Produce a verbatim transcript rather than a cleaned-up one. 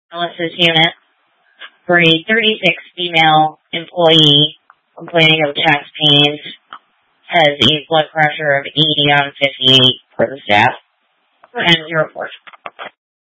Melissa's unit for a thirty-six female employee complaining of chest pains, has a blood pressure of eighty on fifty-eight for the staff. And your report.